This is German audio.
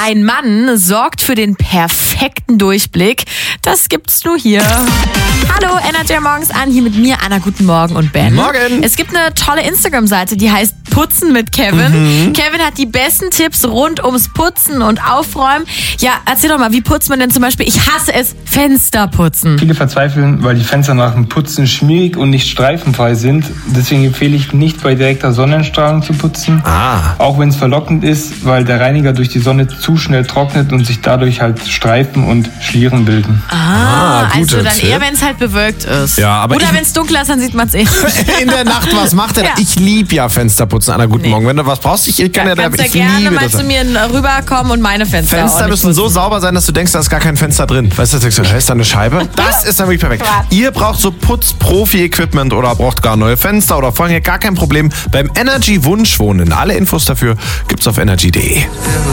ein Mann sorgt für den perfekten Durchblick. Das gibt's nur hier. Hallo, Energy morgens an, hier mit mir, Anna, guten Morgen und Ben. Morgen. Es gibt eine tolle Instagram-Seite, die heißt Putzen mit Kevin. Kevin hat die besten Tipps rund ums Putzen und Aufräumen. Ja, erzähl doch mal, wie putzt man denn zum Beispiel, ich hasse es, Fenster putzen. Viele verzweifeln, weil die Fenster nach dem Putzen schmierig und nicht streifenfrei sind. Deswegen empfehle ich nicht bei direkter Sonnenstrahlung zu putzen. Auch wenn es verlockend ist, weil der Reiniger durch die Sonne zu schnell trocknet und sich dadurch halt Streifen und Schlieren bilden. Also dann eher, wenn es halt bewölkt ist. Ja, aber oder wenn es dunkel ist, dann sieht man es eh. In der Nacht, was macht er da? Ja. Ich liebe ja Fensterputzen. Anna, guten Morgen. Wenn du was brauchst, ich kann ja da. Kannst ja Ich gerne liebe mal das. zu mir rüberkommen und meine Fenster Fenster müssen so sauber sein, dass du denkst, da ist gar kein Fenster drin. Weißt du, da ist da eine Scheibe? Das ist dann wirklich perfekt. Ihr braucht so Putz-Profi-Equipment oder braucht gar neue Fenster oder Vorhänge, gar kein Problem. Beim Energy Wunschwohnen. Alle Infos dafür gibt's auf energy.de.